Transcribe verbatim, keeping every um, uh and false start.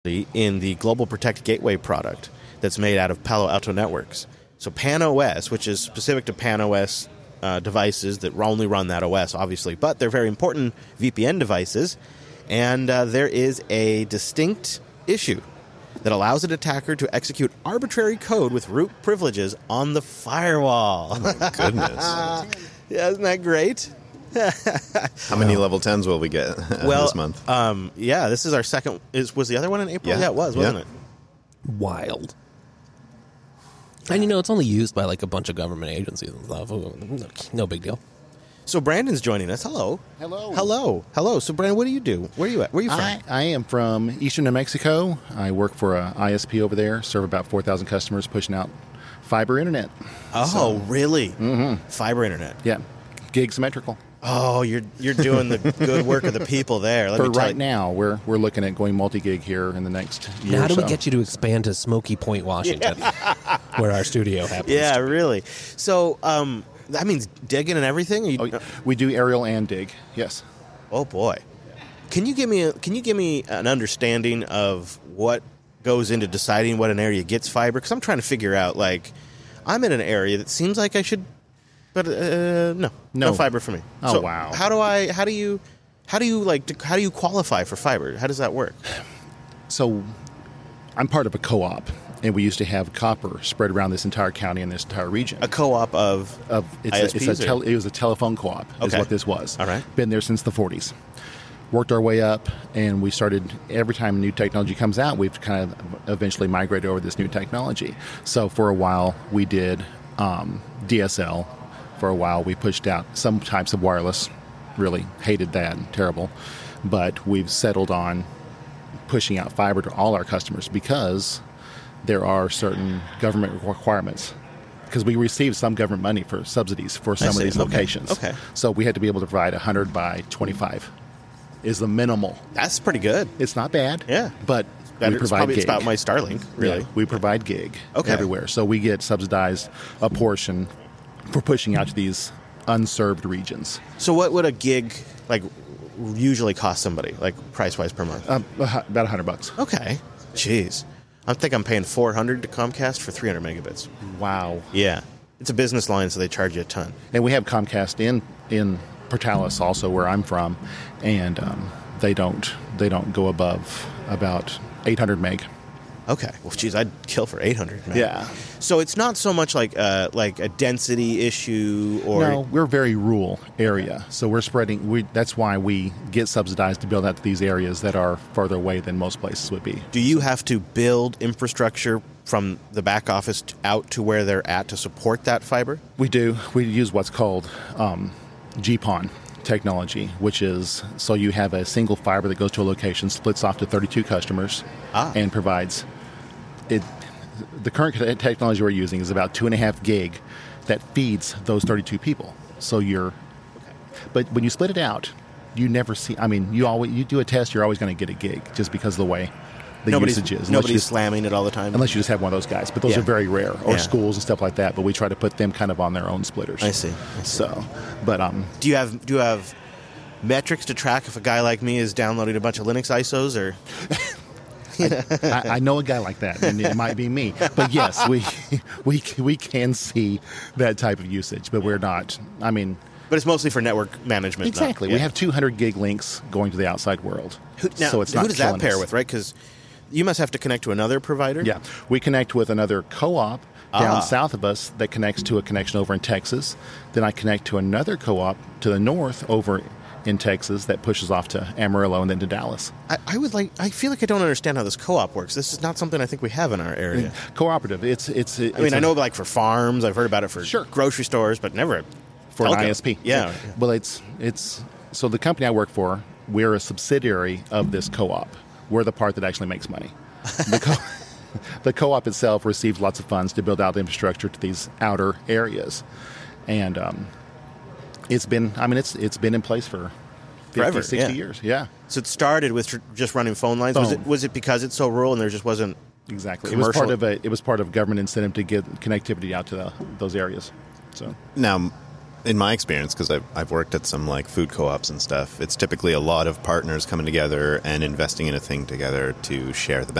in the Global Protect Gateway product that's made out of Palo Alto Networks. So PanOS, which is specific to PanOS uh, devices that only run that O S, obviously, but they're very important V P N devices, and uh, there is a distinct issue that allows an attacker to execute arbitrary code with root privileges on the firewall. Oh my goodness. Yeah, isn't that great? How many level tens will we get well, this month? Um, yeah, this is our second. Is Was the other one in April? Yeah, yeah it was, wasn't yeah. it? Wild. And, you know, it's only used by, like, a bunch of government agencies and stuff. No big deal. So Brandon's joining us. Hello. Hello. Hello. Hello. So, Brandon, what do you do? Where are you at? Where are you from? I, I am from eastern New Mexico. I work for a I S P over there, serve about four thousand customers, pushing out fiber internet. Oh, So, really? Mm-hmm. Fiber internet. yeah, gig symmetrical. Oh, you're you're doing the good work of the people there. Let For me tell right you. now, we're we're looking at going multi-gig here in the next year Now, how or do we so. get you to expand to Smoky Point, Washington, where our studio happens? Yeah, really. So, um, that means digging and everything. You, Oh, we do aerial and dig, yes. oh boy, can you give me a, can you give me an understanding of what goes into deciding what an area gets fiber? Because I'm trying to figure out. Like, I'm in an area that seems like I should. But uh, no, no, No. fiber for me. Oh, So wow. How do I? How do you? How do you like? to- How do you qualify for fiber? How does that work? So I'm part of a co-op, and we used to have copper spread around this entire county and this entire region. A co-op of of it's a, it's I S Ps a or- tel- it was a telephone co-op is Okay. what this was. All right. Been there since the forties. Worked our way up, and we started, every time new technology comes out, we've kind of eventually migrated over this new technology. So for a while, we did um, D S L. For a while, we pushed out some types of wireless. Really hated that, terrible. But we've settled on pushing out fiber to all our customers because there are certain government requirements. Because we receive some government money for subsidies for some of see. these Okay. locations. Okay. So we had to be able to provide one hundred by twenty-five is the minimal. That's pretty good. It's not bad. Yeah. But That we is provide probably gig. it's about my Starlink, really. Yeah, we provide gig Okay. everywhere. So we get subsidized a portion for pushing out to these unserved regions. So what would a gig like usually cost somebody, like price wise per month? Um, about one hundred bucks. Okay, jeez, I think I'm paying four hundred to Comcast for three hundred megabits. Wow. Yeah, it's a business line, so they charge you a ton. And we have Comcast in in Portales also, where I'm from, and um, they don't they don't go above about eight hundred meg. Okay, well, geez, I'd kill for eight hundred. Man. Yeah. So it's not so much like a, like a density issue, or No, we're a very rural area, so we're spreading. We, that's why we get subsidized to build out to these areas that are further away than most places would be. do you have to build infrastructure from the back office t- out to where they're at to support that fiber? We do. We use what's called um, G PON technology, which is so you have a single fiber that goes to a location, splits off to thirty-two customers, Ah. and provides it. The current technology we're using is about two and a half gig that feeds those thirty-two people. So you're, but when you split it out, you never see. I mean, you always you do a test, you're always going to get a gig just because of the way the nobody's usage is. Unless nobody's you- slamming it all the time. Unless you just have one of those guys, but those Yeah. are very rare, or Yeah. schools and stuff like that. But we try to put them kind of on their own splitters. I see. I see. So, but um, Do you have do you have metrics to track if a guy like me is downloading a bunch of Linux I S Os or? I, I know a guy like that, and it might be me. But yes, we we we can see that type of usage, but we're not. I mean, But it's mostly for network management. not- exactly. yeah. We have two hundred gig links going to the outside world, Who, now, so it's not who does that killing pair us. with, right? Because you must have to connect to another provider. Yeah, we connect with another co-op down Ah. south of us that connects to a connection over in Texas. Then I connect to another co-op to the north over in Texas that pushes off to Amarillo and then to Dallas. I, I would like. I feel like I don't understand how this co-op works. This is not something I think we have in our area. Cooperative. It's it's. it's I mean, a- I know like for farms, I've heard about it for Sure. grocery stores, but never for an telco. I S P. Yeah. Well, it's it's so the company I work for, we're a subsidiary of this co-op. We're the part that actually makes money. The, co- the co-op itself receives lots of funds to build out infrastructure to these outer areas, and um, it's been. I mean, it's it's been in place for fifty, Forever, sixty yeah. years. Yeah, So it started with tr- just running phone lines. Was it Phone. was it because it's so rural and there just wasn't exactly. It was commercial? part of a. It was part of government incentive to get connectivity out to the, those areas. So Now, in my experience, because I've, I've worked at some like food co-ops and stuff, it's typically a lot of partners coming together and investing in a thing together to share the